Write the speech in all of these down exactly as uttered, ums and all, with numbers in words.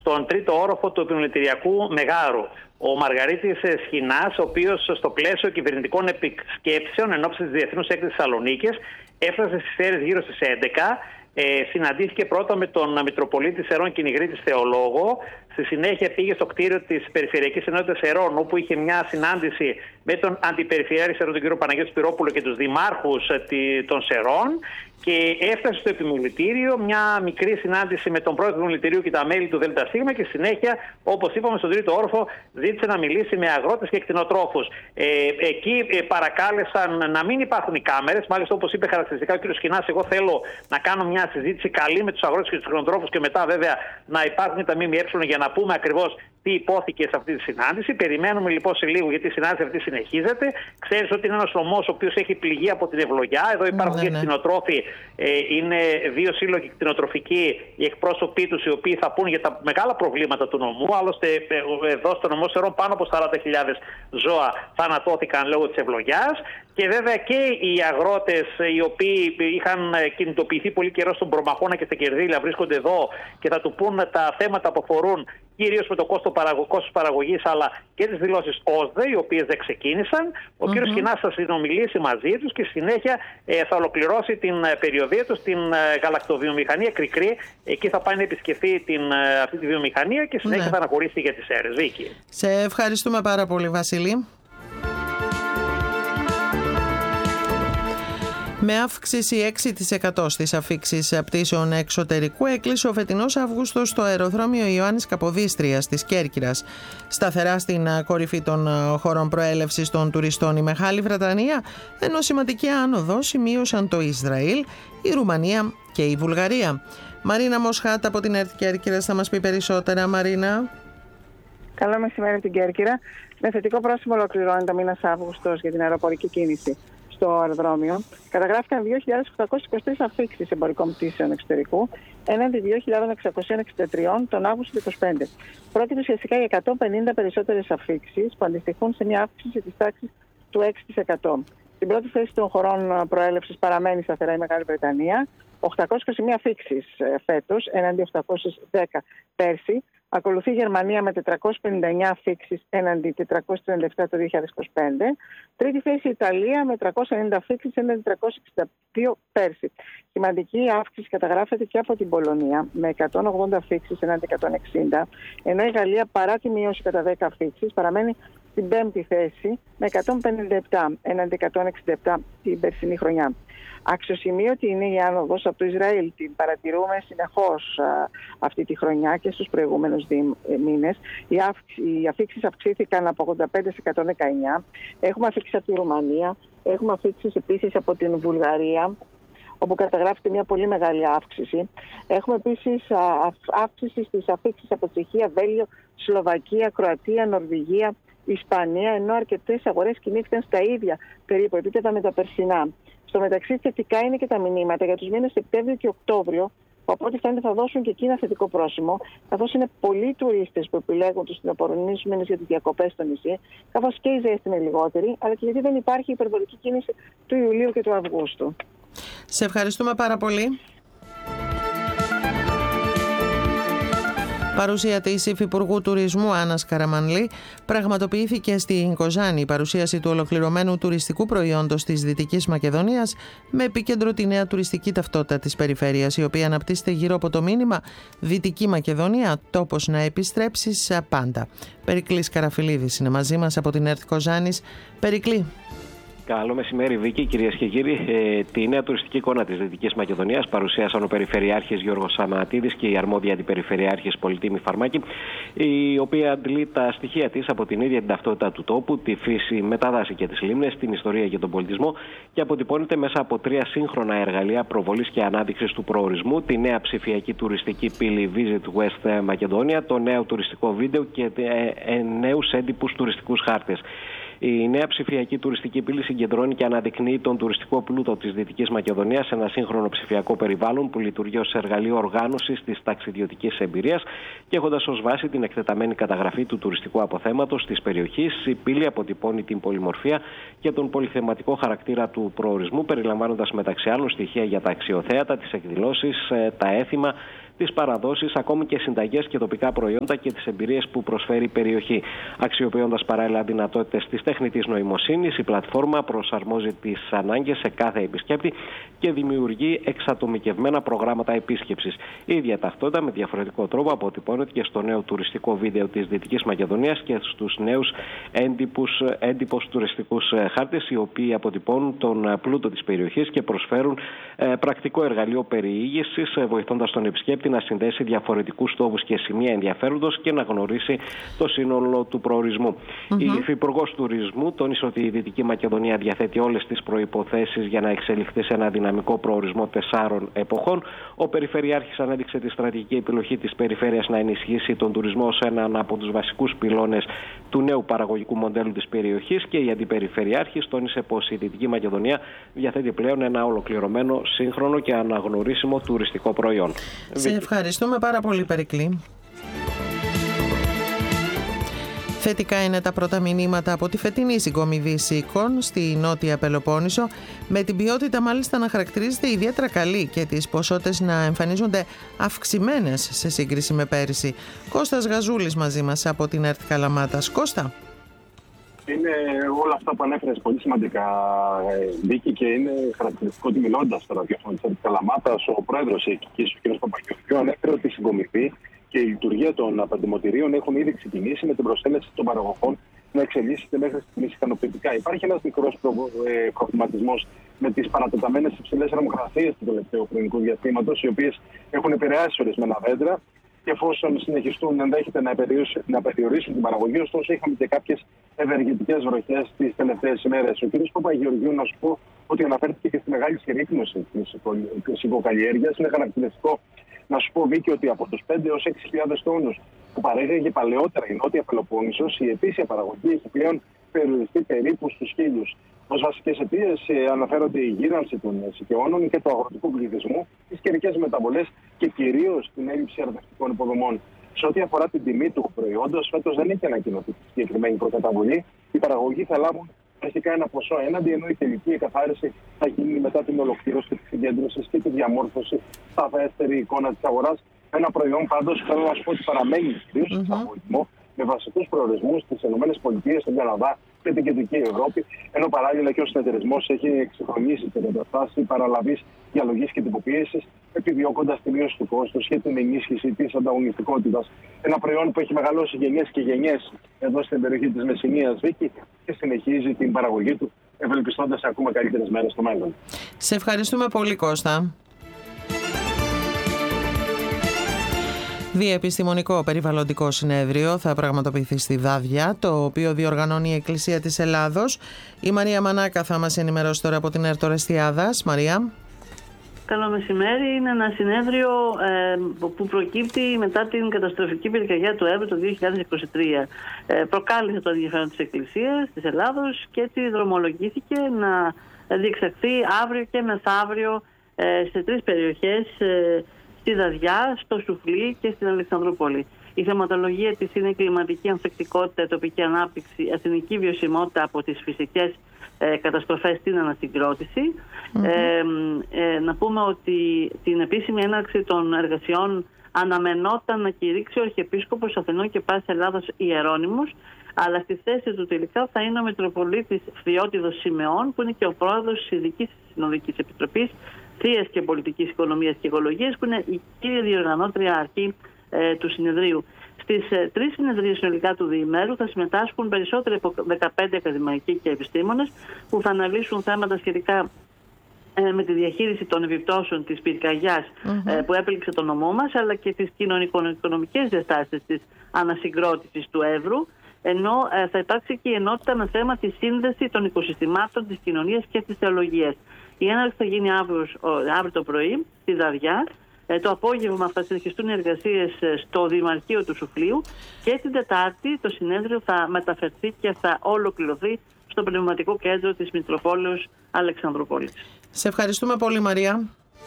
στον τρίτο όροφο του επιμελητηριακού μεγάρου. Ο Μαργαρίτης Σχοινάς, ο οποίος στο πλαίσιο κυβερνητικών επισκέψεων εν ώψη της Διεθνούς Έκθεσης Θεσσαλονίκης έφτασε στις Σέρρες γύρω στις έντεκα. Ε, συναντήθηκε πρώτα με τον Μητροπολίτη Σερών Κυνηγρήτη Θεολόγο. Στη συνέχεια πήγε στο κτίριο της Περιφερειακής Ενότητας Σερών, όπου είχε μια συνάντηση με τον Αντιπεριφερειάρχη Σερών, τον κύριο Παναγιώτη Σπυρόπουλο, και τους δημάρχους των Σερών. Και έφτασε στο επιμελητήριο, μια μικρή συνάντηση με τον πρόεδρο του επιμελητηρίου και τα μέλη του ΔΣ, και συνέχεια, όπως είπαμε, στον τρίτο όροφο ζήτησε να μιλήσει με αγρότες και κτηνοτρόφους. Ε, εκεί ε, παρακάλεσαν να μην υπάρχουν οι κάμερες. Μάλιστα, όπως είπε χαρακτηριστικά ο κ. Σχοινάς, εγώ θέλω να κάνω μια συζήτηση καλή με τους αγρότες και τους κτηνοτρόφους και μετά βέβαια να υπάρχουν τα ΜΜΕ για να πούμε ακριβώς τι υπόθηκε σε αυτή τη συνάντηση. Περιμένουμε λοιπόν σε λίγο, γιατί η συνάντηση αυτή συνεχίζεται. Ξέρεις ότι είναι ένας νομός ο οποίος έχει πληγεί από την ευλογιά. Εδώ υπάρχουν ναι, και ναι. κτηνοτρόφοι. Ε, είναι δύο σύλλογοι κτηνοτροφικοί, οι εκπρόσωποι τους, οι οποίοι θα πούν για τα μεγάλα προβλήματα του νομού. Άλλωστε, εδώ στο νομό Σερών πάνω από σαράντα χιλιάδες ζώα θανατώθηκαν λόγω της ευλογιάς. Και βέβαια και οι αγρότες, οι οποίοι είχαν κινητοποιηθεί πολύ καιρό στον Προμαχώνα και στα Κερδίλια, βρίσκονται εδώ και θα του πούν τα θέματα που αφορούν κυρίως με το κόστος παραγωγής, αλλά και τις δηλώσεις ΟΣΔΕ, οι οποίες δεν ξεκίνησαν. Ο mm-hmm. κ. Σχοινάς θα συνομιλήσει μαζί τους και συνέχεια ε, θα ολοκληρώσει την περιοδία του στην ε, γαλακτοβιομηχανία Κρικρή. Εκεί θα πάει να επισκεφθεί την, ε, αυτή τη βιομηχανία και συνέχεια ναι. θα αναχωρήσει για τις Σέρρες. Βίκη. Σε ευχαριστούμε πάρα πολύ, Βασίλη. Με αύξηση έξι τοις εκατό στις αφίξεις πτήσεων εξωτερικού, έκλεισε ο φετινός Αύγουστος στο αεροδρόμιο Ιωάννης Καποδίστριας της Κέρκυρας. Σταθερά στην κορυφή των χωρών προέλευσης των τουριστών η Μεγάλη Βρετανία, ενώ σημαντική άνοδο σημείωσαν το Ισραήλ, η Ρουμανία και η Βουλγαρία. Μαρίνα Μοσχάτα από την ΕΡΤ Κέρκυρας θα μας πει περισσότερα. Μαρίνα. Καλό μεσημέρι από την Κέρκυρα. Με θετικό πρόσημο ολοκληρώνεται το μήνας Αύγουστος για την αεροπορική κίνηση στο αεροδρόμιο. Καταγράφηκαν δύο χιλιάδες οκτακόσιες είκοσι τρεις αφίξεις εμπορικών πτήσεων εξωτερικού, έναντι δύο χιλιάδες εξακόσιες εξήντα τρία τον Αύγουστο του είκοσι πέντε. Πρόκειται ουσιαστικά για εκατόν πενήντα περισσότερες αφίξεις, που αντιστοιχούν σε μια αύξηση της τάξης του έξι τοις εκατό. Στην πρώτη θέση των χωρών προέλευσης παραμένει σταθερά η Μεγάλη Βρετανία, οκτακόσιες είκοσι μία αφίξεις φέτος, έναντι οκτακόσιες δέκα πέρσι. Ακολουθεί η Γερμανία με τετρακόσιες πενήντα εννέα αφίξεις έναντι τετρακόσιες τριάντα επτά το δύο χιλιάδες είκοσι πέντε. Τρίτη θέση η Ιταλία με τριακόσιες ενενήντα αφίξεις έναντι τριακόσιες εξήντα δύο πέρσι. Σημαντική αύξηση καταγράφεται και από την Πολωνία με εκατόν ογδόντα αφίξεις έναντι εκατόν εξήντα, ενώ η Γαλλία, παρά τη μείωση κατά δέκα αφίξεις, παραμένει στην πέμπτη θέση με εκατόν πενήντα επτά έναντι εκατόν εξήντα επτά την περσινή χρονιά. Αξιοσημείωτη είναι η άνοδος από το Ισραήλ. Την παρατηρούμε συνεχώς α, αυτή τη χρονιά και στους προηγούμενους δι, ε, μήνες. Οι, οι αφίξεις αυξήθηκαν από ογδόντα πέντε σε εκατόν δεκαεννέα. Έχουμε αφίξεις από τη Ρουμανία. Έχουμε αφίξεις επίσης από την Βουλγαρία, όπου καταγράφεται μια πολύ μεγάλη αύξηση. Έχουμε επίσης α, αύξηση στις αφίξεις από Τσεχία, Βέλγιο, Σλοβακία, Κροατία, Νορβηγία, Ισπανία, ενώ αρκετές αγορές κινήθηκαν στα ίδια περίπου επίπεδα με τα περσινά. Στο μεταξύ, θετικά είναι και τα μηνύματα για τους μήνες Σεπτέμβριο και Οκτώβριο, που από ό,τι φαίνεται θα δώσουν και εκεί ένα θετικό πρόσημο, καθώς είναι πολλοί τουρίστες που επιλέγουν τους φθινοπορεινούς μήνες για τις διακοπές στο νησί, καθώς και η ζέστη είναι λιγότερη, αλλά και γιατί δεν υπάρχει υπερβολική κίνηση του Ιουλίου και του Αυγούστου. Σε ευχαριστούμε πάρα πολύ. Παρουσία της Υφυπουργού Τουρισμού Άννας Καραμανλή πραγματοποιήθηκε στην Κοζάνη η παρουσίαση του ολοκληρωμένου τουριστικού προϊόντος της Δυτικής Μακεδονίας, με επίκεντρο τη νέα τουριστική ταυτότητα της περιφέρειας, η οποία αναπτύσσεται γύρω από το μήνυμα Δυτική Μακεδονία, τόπος να επιστρέψεις πάντα. Περικλής Καραφιλίδης είναι μαζί μας από την ΕΡΤ Κοζάνης. Περικλή. Καλό μεσημέρι, Βίκη, κυρίες και κύριοι. Ε, τη νέα τουριστική εικόνα της Δυτικής Μακεδονίας παρουσίασαν ο Περιφερειάρχης Γιώργος Σαματίδης και η αρμόδια αντιπεριφερειάρχης Πολυτήμη Φαρμάκη, η οποία αντλεί τα στοιχεία της από την ίδια την ταυτότητα του τόπου, τη φύση με τα δάση και τις λίμνες, την ιστορία και τον πολιτισμό, και αποτυπώνεται μέσα από τρία σύγχρονα εργαλεία προβολής και ανάδειξης του προορισμού: τη νέα ψηφιακή τουριστική πύλη Visit West Macedonia, το νέο τουριστικό βίντεο και ε, ε, νέους έντυπους τουριστικούς χάρτες. Η νέα ψηφιακή τουριστική πύλη συγκεντρώνει και αναδεικνύει τον τουριστικό πλούτο της Δυτικής Μακεδονίας σε ένα σύγχρονο ψηφιακό περιβάλλον που λειτουργεί ως εργαλείο οργάνωσης της ταξιδιωτικής εμπειρίας και έχοντας ως βάση την εκτεταμένη καταγραφή του τουριστικού αποθέματος της περιοχής. Η πύλη αποτυπώνει την πολυμορφία και τον πολυθεματικό χαρακτήρα του προορισμού, περιλαμβάνοντας μεταξύ άλλων στοιχεία για τα αξιοθέατα, τις εκδηλώσεις, τα έθιμα, τις παραδόσεις, ακόμη και συνταγές και τοπικά προϊόντα και τις εμπειρίες που προσφέρει η περιοχή. Αξιοποιώντας παράλληλα δυνατότητες της τεχνητής νοημοσύνης, η πλατφόρμα προσαρμόζει τις ανάγκες σε κάθε επισκέπτη και δημιουργεί εξατομικευμένα προγράμματα επίσκεψης. Η ίδια ταυτότητα με διαφορετικό τρόπο αποτυπώνεται και στο νέο τουριστικό βίντεο της Δυτικής Μακεδονίας και στους νέους έντυπους, έντυπους τουριστικούς χάρτες, οι οποίοι αποτυπώνουν τον πλούτο της περιοχής και προσφέρουν ε, πρακτικό εργαλείο περιήγησης, ε, βοηθώντας τον επισκέπτη να συνδέσει διαφορετικούς τόπους και σημεία ενδιαφέροντος και να γνωρίσει το σύνολο του προορισμού. Mm-hmm. Η Υφυπουργός Τουρισμού τόνισε ότι η Δυτική Μακεδονία διαθέτει όλες τις προϋποθέσεις για να εξελιχθεί σε ένα δυναμικό προορισμό τεσσάρων εποχών. Ο Περιφερειάρχης ανέδειξε τη στρατηγική επιλογή της περιφέρειας να ενισχύσει τον τουρισμό ως έναν από τους βασικούς πυλώνες του νέου παραγωγικού μοντέλου της περιοχής, και η Αντιπεριφερειάρχης τόνισε πως η Δυτική Μακεδονία διαθέτει πλέον ένα ολοκληρωμένο, σύγχρονο και αναγνωρίσιμο τουριστικό προϊόν. Σε ευχαριστούμε πάρα πολύ, Περικλή. Θετικά είναι τα πρώτα μηνύματα από τη φετινή συγκομιδή Σίκων στη Νότια Πελοπόννησο, με την ποιότητα μάλιστα να χαρακτηρίζεται ιδιαίτερα καλή και τις ποσότητες να εμφανίζονται αυξημένες σε σύγκριση με πέρυσι. Κώστας Γαζούλης μαζί μας από την ΕΡΤ Καλαμάτας. Κώστα. Είναι όλα αυτά που ανέφερες πολύ σημαντικά, Βίκη, και είναι χαρακτηριστικό ότι μιλώντας στο ραδιόφωνο της ΕΡΤ Καλαμάτας, ο πρόεδρος εκεί, ο κ. Παπαγεωργίου, ανέφερε ότι η συγκομιδή και η λειτουργία των απαντιμοτηρίων έχουν ήδη ξεκινήσει με την προσέλευση των παραγωγών να εξελίσσεται μέχρι στιγμής ικανοποιητικά. Υπάρχει ένας μικρός προβληματισμός με τις παρατεταμένες υψηλές θερμοκρασίες του τελευταίου χρονικού διαστήματος, οι οποίες έχουν επηρεάσει ορισμένα δέντρα, και εφόσον συνεχιστούν, ενδέχεται να περιορίσουν, να περιορίσουν την παραγωγή. Ωστόσο, είχαμε και κάποιες ευεργετικές βροχές τις τελευταίες ημέρες. Ο κ. Παπαγεωργίου, να σου πω ότι αναφέρθηκε και στη μεγάλη συρρίκνωση της οικοκαλλιέργειας. Είναι χαρακτηριστικό να σου πω, Βίκη, ότι από τους πέντε έως έξι χιλιάδες τόνους που παρήγαγε παλαιότερα η Νότια Πελοπόννησος, η ετήσια παραγωγή έχει πλέον περιοριστεί περίπου στους χίλιους. Ως βασικές αιτίες αναφέρονται η γύρανση των σικαιώνων και του αγροτικού πληθυσμού, τις καιρικές μεταβολές και κυρίως την έλλειψη αρδευτικών υποδομών. Σε ό,τι αφορά την τιμή του προϊόντος, φέτος δεν έχει ανακοινωθεί τη συγκεκριμένη προκαταβολή. Οι παραγωγοί θα λάβουν αρχικά ένα ποσό έναντι, ενώ η τελική εκαθάριση θα γίνει μετά την ολοκλήρωση της συγκέντρωσης και τη διαμόρφωση στα σαφέστερη εικόνα της αγοράς. Ένα προϊόν, πάντως, θέλω να σου πω ότι παραμένει κυρίως mm-hmm. στον αγωγισμό, με βασικούς προορισμούς στις ΗΠΑ, στον Καναδά και την Κεντρική Ευρώπη, ενώ παράλληλα και ο συνεταιρισμός έχει εξυγχρονίσει την εγκαταστάση παραλαβής διαλογής και τυποποίησης, επιδιώκοντας τη μείωση του κόστους και την ενίσχυση της ανταγωνιστικότητας. Ένα προϊόν που έχει μεγαλώσει γενιές και γενιές εδώ στην περιοχή της Μεσσηνίας, Βίκη, και συνεχίζει την παραγωγή του, ευελπιστώντας σε ακόμα καλύτερες μέρες στο μέλλον. Σε ευχαριστούμε πολύ, Κώστα. Διεπιστημονικό περιβαλλοντικό συνέδριο θα πραγματοποιηθεί στη Δάδια, το οποίο διοργανώνει η Εκκλησία της Ελλάδος. Η Μαρία Μανάκα θα μας ενημερώσει τώρα από την ΕΡΤ Ορεστιάδας. Μαρία. Καλό μεσημέρι. Είναι ένα συνέδριο ε, που προκύπτει μετά την καταστροφική πυρκαγιά του Εύρου το δύο χιλιάδες είκοσι τρία. Ε, προκάλεσε το ενδιαφέρον της Εκκλησίας της Ελλάδος και έτσι δρομολογήθηκε να διεξαχθεί αύριο και μεθαύριο ε, σε τρεις περιοχές, ε, στη Δαδιά, στο Σουφλί και στην Αλεξανδρούπολη. Η θεματολογία της είναι κλιματική ανθεκτικότητα, τοπική ανάπτυξη, εθνική βιωσιμότητα από τις φυσικές ε, καταστροφές στην ανασυγκρότηση. Mm-hmm. Ε, ε, να πούμε ότι την επίσημη έναρξη των εργασιών αναμενόταν να κηρύξει ο Αρχιεπίσκοπος Αθηνών και Πάσης Ελλάδος Ιερώνυμος, αλλά στη θέση του τελικά θα είναι ο Μητροπολίτης Φθιώτιδος Σιμεών, που είναι και ο πρόεδρος της Ειδικής Συνοδικής Επιτροπής Θείας και Πολιτικής Οικονομίας και Οικολογίας, που είναι η κύρια διοργανώτρια αρχή ε, του συνεδρίου. Στις ε, τρεις συνεδρίες συνολικά του διημέρου θα συμμετάσχουν περισσότεροι από δεκαπέντε ακαδημαϊκοί και επιστήμονες, που θα αναλύσουν θέματα σχετικά ε, με τη διαχείριση των επιπτώσεων της πυρκαγιάς mm-hmm. ε, που έπληξε το νομό μας, αλλά και τις κοινωνικο-οικονομικές διαστάσεις της ανασυγκρότησης του Εύρου, ενώ ε, θα υπάρξει και η ενότητα με θέμα τη σύνδεση των οικοσυστημάτων, της κοινωνίας και της θεολογίας. Η έναρξη θα γίνει αύριο, αύριο το πρωί στη Δαδιά. Ε, το απόγευμα θα συνεχιστούν οι εργασίες στο Δημαρχείο του Σουφλίου και την Τετάρτη το συνέδριο θα μεταφερθεί και θα ολοκληρωθεί στο Πνευματικό Κέντρο της Μητροπόλεως Αλεξανδρούπολης. Σε ευχαριστούμε πολύ, Μαρία.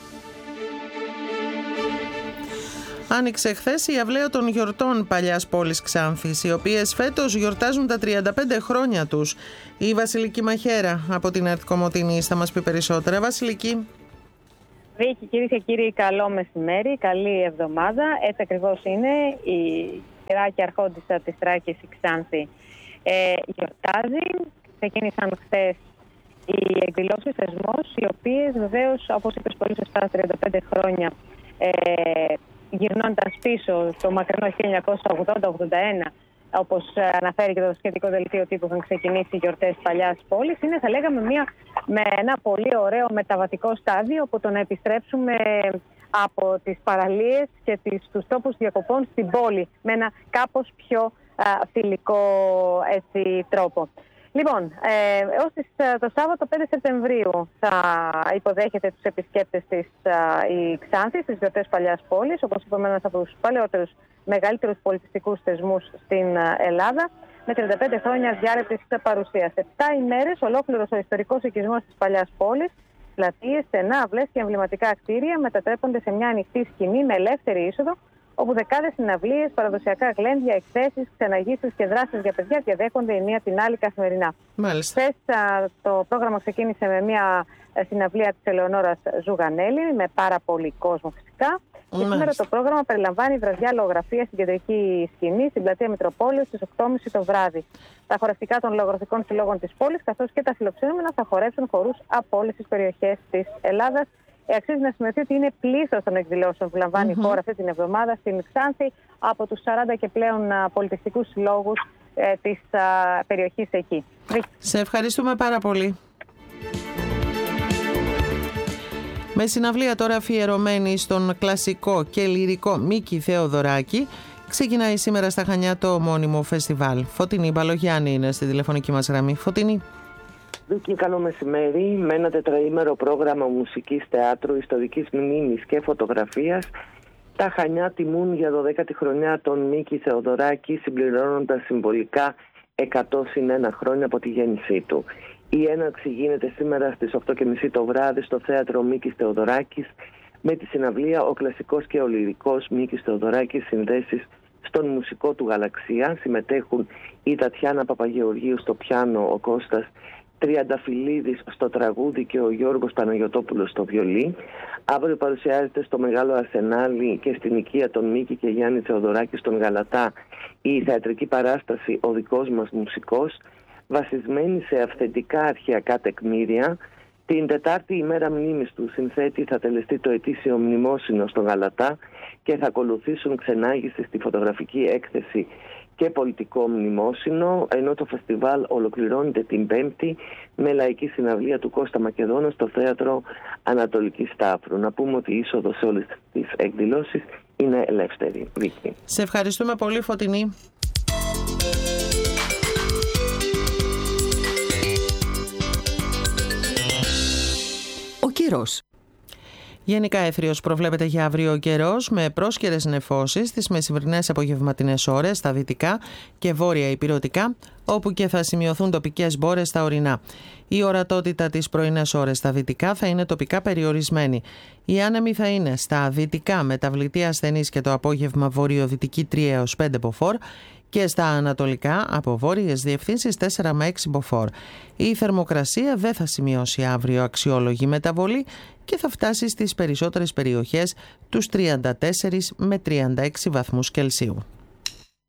Άνοιξε χθες η αυλαία των γιορτών παλιάς πόλης Ξάνθης, οι οποίες φέτος γιορτάζουν τα τριάντα πέντε χρόνια τους. Η Βασιλική Μαχαίρα από την ΕΡΤ Κομοτηνής θα μας πει περισσότερα. Βασιλική. Βίκη, κυρίες και κύριοι, καλό μεσημέρι, καλή εβδομάδα. Έτσι ακριβώς είναι. Η κυράκια αρχόντισσα της Θράκης, η Ξάνθη, ε, γιορτάζει. Ξεκίνησαν χθες οι εκδηλώσεις θεσμός, οι οποίες βεβαίως, όπως είπες πολύ σωστά, τριάντα πέντε χρόνια, ε, γυρνώντας πίσω το μακρινό χίλια εννιακόσια ογδόντα ογδόντα ένα, όπως αναφέρει και το σχετικό δελτίο τύπου, είχαν ξεκινήσει οι γιορτές παλιάς πόλης. Είναι, θα λέγαμε, μια, με ένα πολύ ωραίο μεταβατικό στάδιο, όπου το να επιστρέψουμε από τις παραλίες και τις, τους τόπους διακοπών στην πόλη με ένα κάπως πιο α, φιλικό έτσι, τρόπο. Λοιπόν, ε, έως τις, το Σάββατο πέντε Σεπτεμβρίου θα υποδέχεται τους επισκέπτες της α, η Ξάνθη στις γιορτές παλιάς πόλης, όπως είπαμε, ένας από τους παλαιότερους μεγαλύτερους πολιτιστικούς θεσμούς στην α, Ελλάδα, με τριάντα πέντε χρόνια διάρρεπτης παρουσίας. Επτά ημέρες ολόκληρος ο ιστορικός οικισμός της παλιάς πόλης, πλατείες, στενά, αυλές και εμβληματικά κτίρια μετατρέπονται σε μια ανοιχτή σκηνή με ελεύθερη είσοδο, όπου δεκάδες συναυλίες, παραδοσιακά γλέντια, εκθέσεις, ξεναγήσεις και δράσεις για παιδιά διαδέχονται η μία την άλλη καθημερινά. Μάλιστα. Χθες το πρόγραμμα ξεκίνησε με μια συναυλία της Ελεονόρας Ζουγανέλη, με πάρα πολύ κόσμο φυσικά. Και σήμερα το πρόγραμμα περιλαμβάνει βραδιά λογογραφία στην κεντρική σκηνή, στην πλατεία Μητροπόλεως, στις οκτώ και μισή το βράδυ. Τα χορευτικά των λογογραφικών συλλόγων της πόλης, καθώς και τα φιλοξενούμενα, θα χορέψουν χορούς από όλες τις περιοχές της Ελλάδας. Ε, αξίζει να σημειωθεί ότι είναι πλήθος των εκδηλώσεων που λαμβάνει mm-hmm. η χώρα αυτή την εβδομάδα στην Ξάνθη από τους σαράντα και πλέον α, πολιτιστικούς συλλόγους ε, της α, περιοχής εκεί. Σε ευχαριστούμε πάρα πολύ. Με συναυλία τώρα αφιερωμένη στον κλασικό και λυρικό Μίκη Θεοδωράκη, ξεκινάει σήμερα στα Χανιά το ομώνυμο φεστιβάλ. Φωτεινή Μπαλογιάννη είναι στη τηλεφωνική μας γραμμή. Φωτεινή. Βίκη, καλό μεσημέρι. Με ένα τετραήμερο πρόγραμμα μουσικής, θεάτρου, ιστορικής μνήμης και φωτογραφίας, τα Χανιά τιμούν για δωδέκατη χρονιά τον Μίκη Θεοδωράκη, συμπληρώνοντας συμβολικά εκατό συν ένα χρόνια από τη γέννησή του. Η έναρξη γίνεται σήμερα στις οκτώ και μισή το βράδυ στο θέατρο Μίκης Θεοδωράκης, με τη συναυλία «Ο κλασικός και ο λυρικός Μίκης Θεοδωράκης, συνδέσεις στον μουσικό του Γαλαξία». Συμμετέχουν η Τατιάνα Παπαγεωργίου στο πιάνο, ο Κώστας Τριανταφυλλίδης στο τραγούδι και ο Γιώργος Παναγιωτόπουλος στο βιολί. Αύριο παρουσιάζεται στο Μεγάλο Αρσενάλι και στην οικία των Μίκη και Γιάννη Θεοδωράκη στον Γαλατά η θεατρική παράσταση «Ο δικός μας μουσικός», βασισμένη σε αυθεντικά αρχαιακά τεκμήρια. Την Τετάρτη, ημέρα μνήμης του συνθέτη, θα τελεστεί το ετήσιο μνημόσυνο στο Γαλατά και θα ακολουθήσουν ξενάγηση στη φωτογραφική έκθεση και πολιτικό μνημόσυνο, ενώ το φεστιβάλ ολοκληρώνεται την Πέμπτη με λαϊκή συναυλία του Κώστα Μακεδόνα στο θέατρο Ανατολική Σταύρου. Να πούμε ότι η είσοδος σε όλες τις εκδηλώσεις είναι ελεύθερη. Βίκη. Σε ευχαριστούμε πολύ, Φωτεινή. Ο καιρός. Γενικά έθριος προβλέπεται για αύριο ο καιρός, με πρόσκαιρες νεφώσεις στις μεσημβρινές απογευματινές ώρες στα δυτικά και βόρεια ηπειρωτικά, όπου και θα σημειωθούν τοπικές μπόρες στα ορεινά. Η ορατότητα τις πρωινές ώρες στα δυτικά θα είναι τοπικά περιορισμένη. Οι άνεμοι θα είναι στα δυτικά μεταβλητή ασθενής και το απόγευμα βορειοδυτική τρία έως πέντε μποφόρ, και στα ανατολικά από βόρειες διευθύνσεις τέσσερα με έξι μποφόρ. Η θερμοκρασία δεν θα σημειώσει αύριο αξιόλογη μεταβολή και θα φτάσει στις περισσότερες περιοχές τους τριάντα τέσσερα με τριάντα έξι βαθμούς Κελσίου.